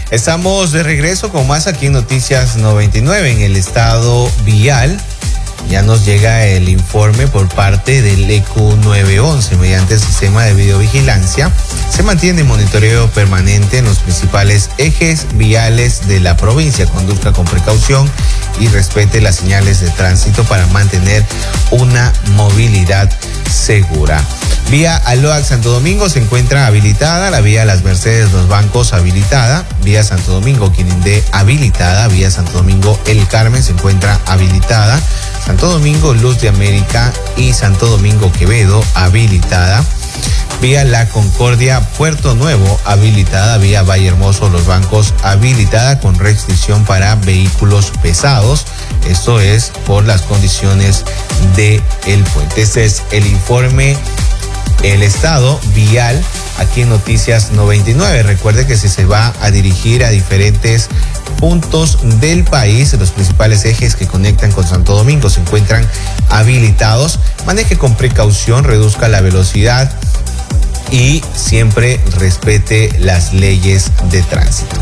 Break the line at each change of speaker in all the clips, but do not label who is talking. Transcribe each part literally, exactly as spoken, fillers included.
Estamos de regreso con más aquí en Noticias noventa y nueve. En el estado vial ya nos llega el informe por parte del E Q nueve once. Mediante el sistema de videovigilancia se mantiene monitoreo permanente en los principales ejes viales de la provincia. Conduzca con precaución y respete las señales de tránsito para mantener una movilidad segura. Vía Aloac Santo Domingo se encuentra habilitada, la vía Las Mercedes Los Bancos habilitada, vía Santo Domingo Quirindé habilitada, vía Santo Domingo El Carmen se encuentra habilitada, Santo Domingo Luz de América y Santo Domingo Quevedo habilitada, vía La Concordia Puerto Nuevo habilitada, vía Valle Hermoso Los Bancos habilitada con restricción para vehículos pesados. Esto es por las condiciones del puente. Este es el informe El estado vial aquí en Noticias noventa y nueve. Recuerde que si se va a dirigir a diferentes puntos del país, los principales ejes que conectan con Santo Domingo se encuentran habilitados. Maneje con precaución, reduzca la velocidad y siempre respete las leyes de tránsito.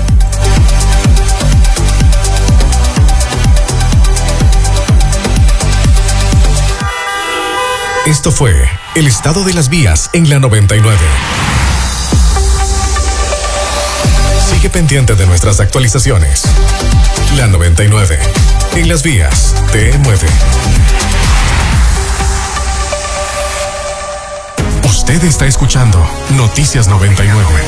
Esto fue el estado de las vías en la noventa y nueve. Sigue pendiente de nuestras actualizaciones. La noventa y nueve. En las vías te mueve. Usted está escuchando Noticias noventa y nueve.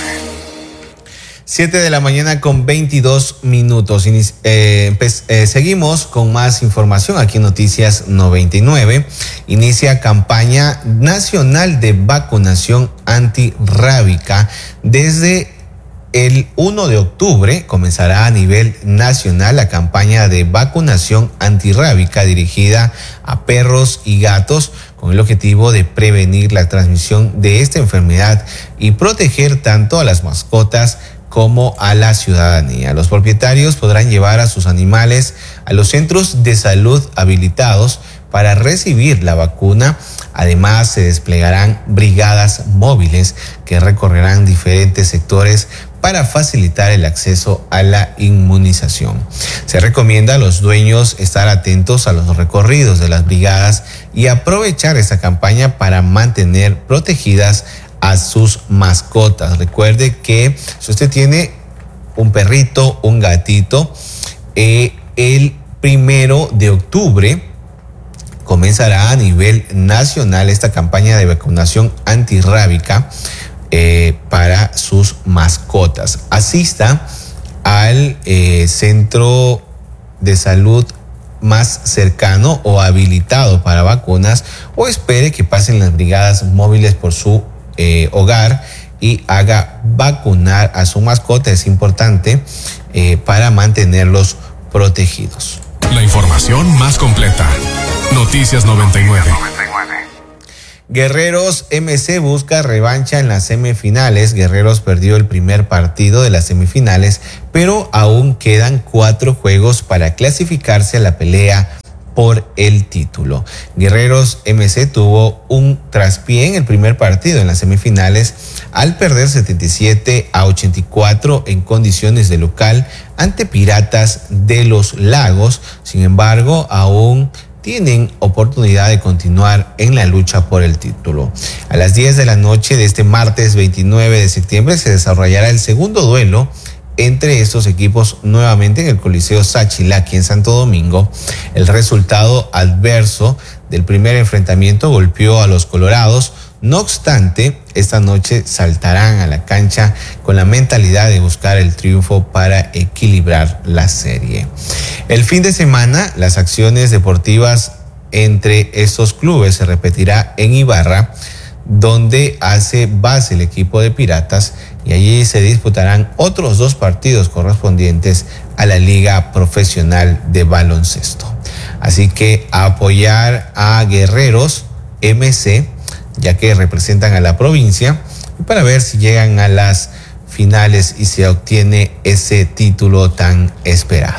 siete de la mañana con veintidós minutos. Eh, pues, eh, seguimos con más información aquí en Noticias noventa y nueve. Inicia campaña nacional de vacunación antirrábica. Desde el uno de octubre comenzará a nivel nacional la campaña de vacunación antirrábica dirigida a perros y gatos con el objetivo de prevenir la transmisión de esta enfermedad y proteger tanto a las mascotas como a la ciudadanía. Los propietarios podrán llevar a sus animales a los centros de salud habilitados para recibir la vacuna. Además, se desplegarán brigadas móviles que recorrerán diferentes sectores para facilitar el acceso a la inmunización. Se recomienda a los dueños estar atentos a los recorridos de las brigadas y aprovechar esta campaña para mantener protegidas a sus mascotas. Recuerde que si usted tiene un perrito, un gatito, eh, el primero de octubre comenzará a nivel nacional esta campaña de vacunación antirrábica eh, para sus mascotas. Asista al eh, centro de salud más cercano o habilitado para vacunas o espere que pasen las brigadas móviles por su Eh, hogar y haga vacunar a su mascota. Es importante eh, para mantenerlos protegidos.
La información más completa. Noticias noventa y nueve.
Guerreros M C busca revancha en las semifinales. Guerreros perdió el primer partido de las semifinales, pero aún quedan cuatro juegos para clasificarse a la pelea por el título. Guerreros M C tuvo un traspié en el primer partido en las semifinales al perder setenta y siete a ochenta y cuatro en condiciones de local ante Piratas de los Lagos. Sin embargo, aún tienen oportunidad de continuar en la lucha por el título. A las diez de la noche de este martes veintinueve de septiembre se desarrollará el segundo duelo entre estos equipos nuevamente en el Coliseo Sachilaqui en Santo Domingo. El resultado adverso del primer enfrentamiento golpeó a los colorados. No obstante, esta noche saltarán a la cancha con la mentalidad de buscar el triunfo para equilibrar la serie. El fin de semana, las acciones deportivas entre estos clubes se repetirá en Ibarra, donde hace base el equipo de Piratas, y allí se disputarán otros dos partidos correspondientes a la Liga Profesional de Baloncesto. Así que a apoyar a Guerreros M C, ya que representan a la provincia, para ver si llegan a las finales y se obtiene ese título tan esperado.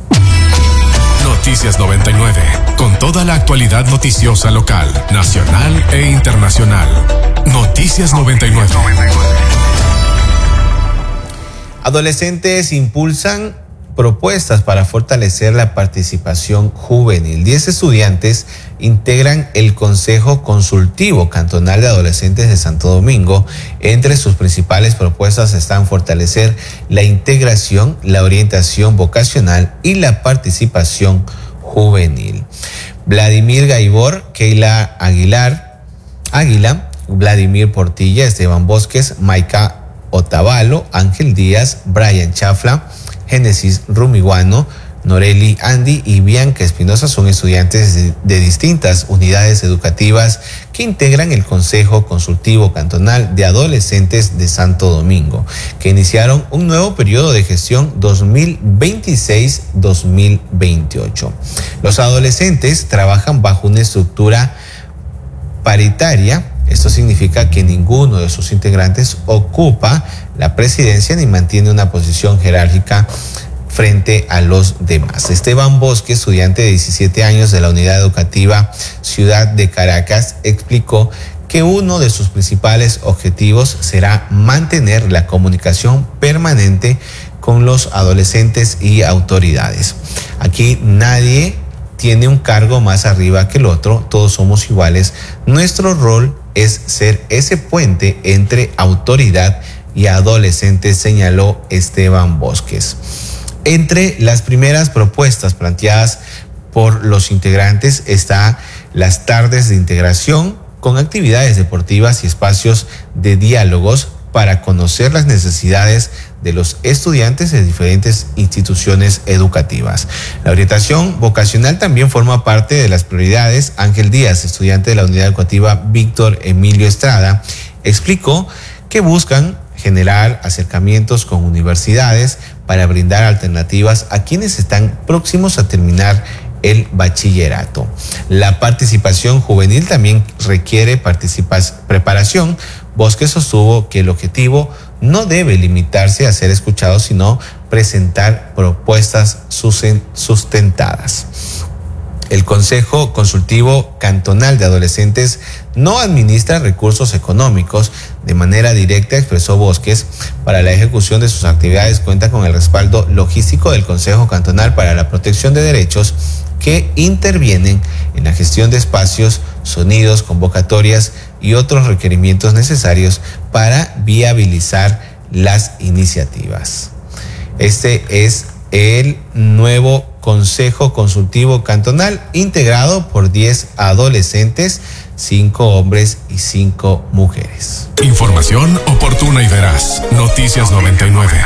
Noticias noventa y nueve, con toda la actualidad noticiosa local, nacional e internacional. Noticias noventa y nueve.
Adolescentes impulsan propuestas para fortalecer la participación juvenil. Diez estudiantes integran el Consejo Consultivo Cantonal de Adolescentes de Santo Domingo. Entre sus principales propuestas están fortalecer la integración, la orientación vocacional y la participación juvenil. Vladimir Gaibor, Keila Aguilar, Águila, Vladimir Portilla, Esteban Bosques, Maika Otavalo, Ángel Díaz, Brian Chafla, Génesis Rumiguano, Noreli Andy y Bianca Espinosa son estudiantes de, de distintas unidades educativas que integran el Consejo Consultivo Cantonal de Adolescentes de Santo Domingo, que iniciaron un nuevo periodo de gestión dos mil veintiséis dos mil veintiocho. Los adolescentes trabajan bajo una estructura paritaria. Esto significa que ninguno de sus integrantes ocupa la presidencia ni mantiene una posición jerárquica frente a los demás. Esteban Bosque, estudiante de diecisiete años de la Unidad Educativa Ciudad de Caracas, explicó que uno de sus principales objetivos será mantener la comunicación permanente con los adolescentes y autoridades. Aquí nadie tiene un cargo más arriba que el otro, todos somos iguales. Nuestro rol es ser ese puente entre autoridad y adolescentes, señaló Esteban Bosques. Entre las primeras propuestas planteadas por los integrantes está las tardes de integración con actividades deportivas y espacios de diálogos para conocer las necesidades de los estudiantes de diferentes instituciones educativas. La orientación vocacional también forma parte de las prioridades. Ángel Díaz, estudiante de la Unidad Educativa Víctor Emilio Estrada, explicó que buscan generar acercamientos con universidades para brindar alternativas a quienes están próximos a terminar el bachillerato. La participación juvenil también requiere preparación. Bosque sostuvo que el objetivo no debe limitarse a ser escuchado, sino presentar propuestas sustentadas. El Consejo Consultivo Cantonal de Adolescentes no administra recursos económicos de manera directa, expresó Bosques. Para la ejecución de sus actividades cuenta con el respaldo logístico del Consejo Cantonal para la Protección de Derechos, que intervienen en la gestión de espacios, sonidos, convocatorias y otros requerimientos necesarios para viabilizar las iniciativas. Este es el nuevo Consejo Consultivo Cantonal, integrado por diez adolescentes, cinco hombres y cinco mujeres.
Información oportuna y veraz. Noticias noventa y nueve.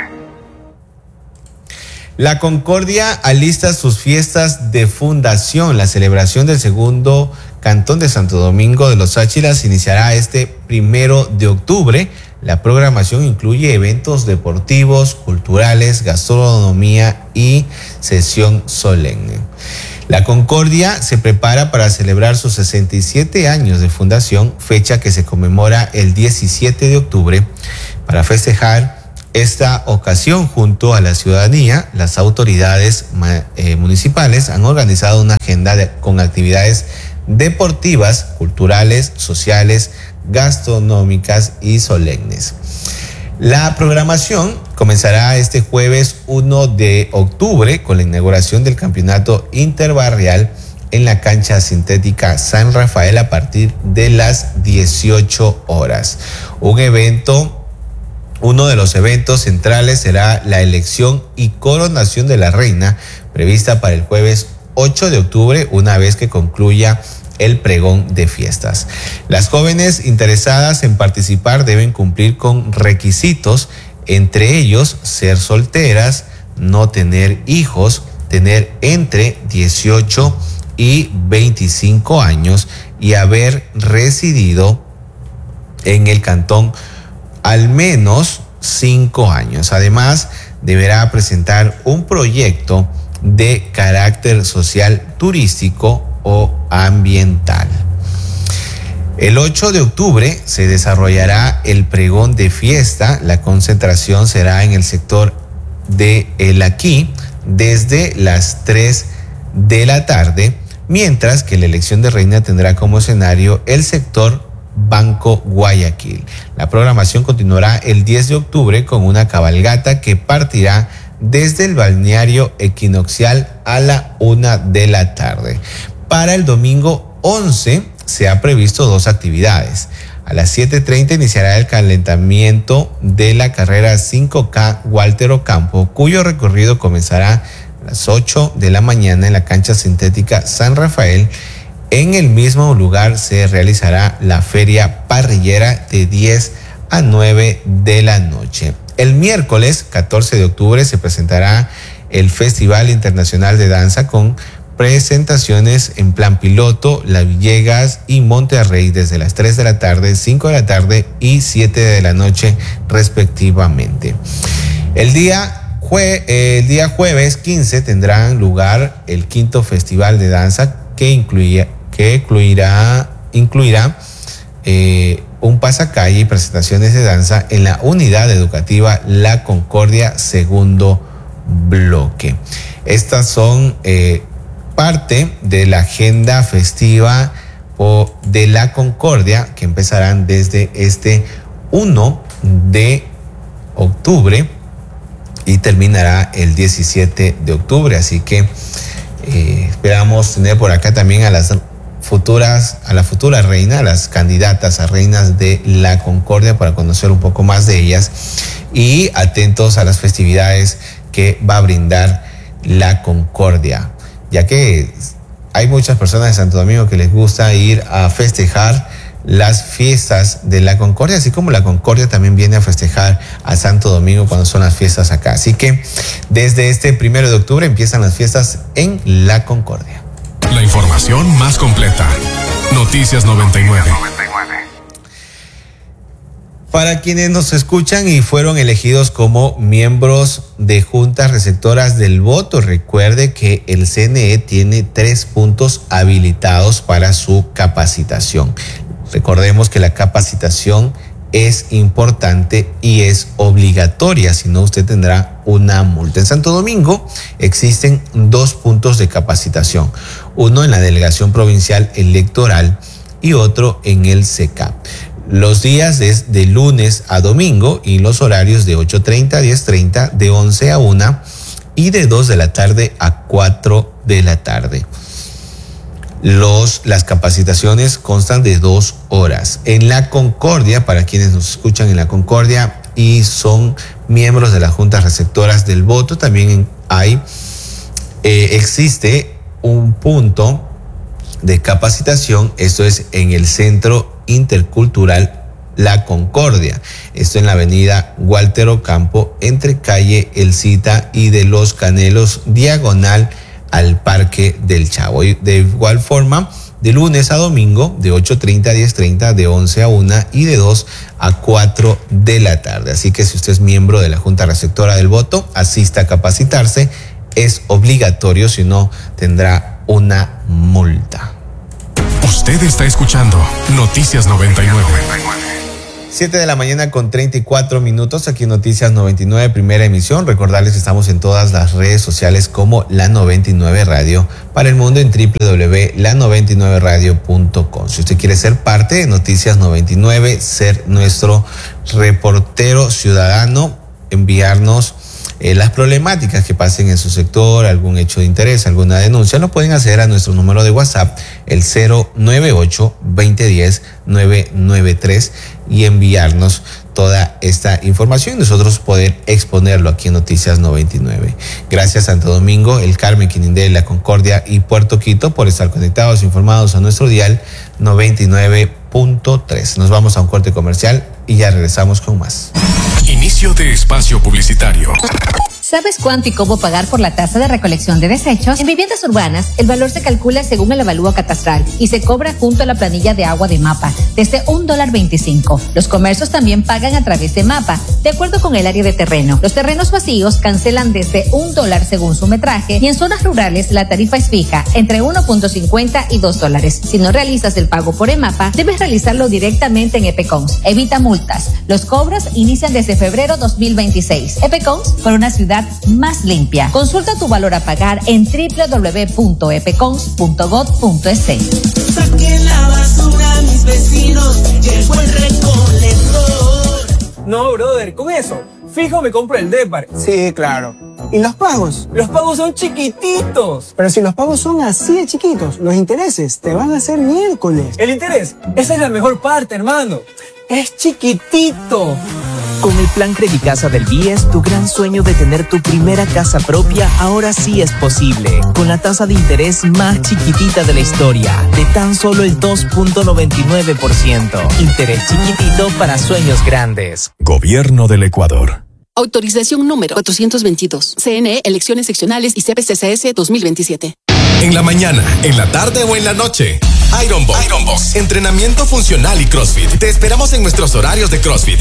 La Concordia alista sus fiestas de fundación. La celebración del segundo Cantón de Santo Domingo de los Áchilas iniciará este primero de octubre. La programación incluye eventos deportivos, culturales, gastronomía y sesión solemne. La Concordia se prepara para celebrar sus sesenta y siete años de fundación, fecha que se conmemora el diecisiete de octubre. Para festejar esta ocasión, junto a la ciudadanía, las autoridades eh, municipales han organizado una agenda de, con actividades deportivas, culturales, sociales, gastronómicas y solemnes. La programación comenzará este jueves primero de octubre con la inauguración del campeonato interbarrial en la cancha sintética San Rafael a partir de las dieciocho horas. Un evento Uno de los eventos centrales será la elección y coronación de la reina, prevista para el jueves ocho de octubre, una vez que concluya el pregón de fiestas. Las jóvenes interesadas en participar deben cumplir con requisitos, entre ellos ser solteras, no tener hijos, tener entre dieciocho y veinticinco años y haber residido en el cantón al menos cinco años. Además, deberá presentar un proyecto de carácter social, turístico o ambiental. El ocho de octubre se desarrollará el pregón de fiesta. La concentración será en el sector de El Aquí desde las tres de la tarde, mientras que la elección de reina tendrá como escenario el sector Banco Guayaquil. La programación continuará el diez de octubre con una cabalgata que partirá desde el balneario equinoccial a la una de la tarde. Para el domingo once se ha previsto dos actividades. A las siete treinta iniciará el calentamiento de la carrera cinco K Walter Ocampo, cuyo recorrido comenzará a las ocho de la mañana en la cancha sintética San Rafael. En el mismo lugar se realizará la feria parrillera de diez a nueve de la noche. El miércoles catorce de octubre se presentará el Festival Internacional de Danza con presentaciones en plan piloto, La Villegas y Monterrey desde las tres de la tarde, cinco de la tarde y siete de la noche respectivamente. El día, jue- el día jueves quince tendrá lugar el quinto Festival de Danza que incluye que incluirá, incluirá eh, un pasacalle y presentaciones de danza en la unidad educativa La Concordia, segundo bloque. Estas son eh, parte de la agenda festiva de La Concordia que empezarán desde este uno de octubre y terminará el diecisiete de octubre. Así que eh, esperamos tener por acá también a las futuras, a la futura reina, a las candidatas a reinas de La Concordia para conocer un poco más de ellas y atentos a las festividades que va a brindar La Concordia, ya que hay muchas personas de Santo Domingo que les gusta ir a festejar las fiestas de La Concordia, así como La Concordia también viene a festejar a Santo Domingo cuando son las fiestas acá. Así que desde este primero de octubre empiezan las fiestas en La Concordia.
La información más completa. Noticias noventa y nueve.
Para quienes nos escuchan y fueron elegidos como miembros de juntas receptoras del voto, recuerde que el C N E tiene tres puntos habilitados para su capacitación. Recordemos que la capacitación es importante y es obligatoria, si no usted tendrá una multa. En Santo Domingo existen dos puntos de capacitación, uno en la Delegación Provincial Electoral y otro en el C E C A P. Los días es de lunes a domingo y los horarios de ocho treinta a diez treinta, de once a una y de dos de la tarde a cuatro de la tarde. Los, las capacitaciones constan de dos horas. En La Concordia, para quienes nos escuchan en La Concordia y son miembros de las juntas receptoras del voto, también hay, eh, existe un punto de capacitación, esto es en el Centro Intercultural La Concordia, esto en la avenida Walter Ocampo, entre calle El Cita y de Los Canelos, diagonal al Parque del Chavo. Y de igual forma, de lunes a domingo, de ocho treinta a diez treinta, de once a una y de dos a cuatro de la tarde. Así que si usted es miembro de la Junta Receptora del Voto, asista a capacitarse. Es obligatorio, si no tendrá una multa.
Usted está escuchando Noticias noventa y nueve.
siete de la mañana con treinta y cuatro minutos, aquí en Noticias noventa y nueve, primera emisión. Recordarles que estamos en todas las redes sociales como La noventa y nueve Radio para el mundo en doble u doble u doble u punto la noventa y nueve radio punto com. Si usted quiere ser parte de Noticias noventa y nueve, ser nuestro reportero ciudadano, enviarnos eh, las problemáticas que pasen en su sector, algún hecho de interés, alguna denuncia, lo pueden hacer a nuestro número de WhatsApp, el cero nueve ocho, veinte diez, nueve nueve tres, y enviarnos toda esta información y nosotros poder exponerlo aquí en Noticias noventa y nueve. Gracias Santo Domingo, El Carmen, Quinindé, La Concordia y Puerto Quito por estar conectados, informados a nuestro dial noventa y nueve punto tres. Nos vamos a un corte comercial y ya regresamos con más.
Inicio de espacio publicitario.
¿Sabes cuánto y cómo pagar por la tasa de recolección de desechos? En viviendas urbanas, el valor se calcula según el avalúo catastral y se cobra junto a la planilla de agua de MAPA, desde un dólar veinticinco. Los comercios también pagan a través de MAPA, de acuerdo con el área de terreno. Los terrenos vacíos cancelan desde un dólar según su metraje y en zonas rurales la tarifa es fija, entre uno punto cincuenta y dos dólares. Si no realizas el pago por EMAPA, debes realizarlo directamente en EPECONS. Evita multas. Los cobros inician desde febrero dos mil veintiséis. EPECONS, por una ciudad más limpia. Consulta tu valor a pagar en doble u doble u doble u punto epecons punto gov punto es.
Saquen la basura, mis mis vecinos, llegó el recolector.
No, brother, con eso, fijo me compro el Depar.
Sí, claro. ¿Y los pagos?
Los pagos son chiquititos.
Pero si los pagos son así de chiquitos, los intereses te van a hacer miércoles.
¿El interés? Esa es la mejor parte, hermano. Es chiquitito.
Con el plan Credicasa del B I E S, tu gran sueño de tener tu primera casa propia ahora sí es posible. Con la tasa de interés más chiquitita de la historia, de tan solo el dos punto noventa y nueve por ciento. Interés chiquitito para sueños grandes.
Gobierno del Ecuador.
Autorización número cuatrocientos veintidós. C N E, Elecciones Seccionales y C P C C S dos mil veintisiete.
En la mañana, en la tarde o en la noche. Iron Box. Iron Box. Entrenamiento funcional y CrossFit. Te esperamos en nuestros horarios de CrossFit.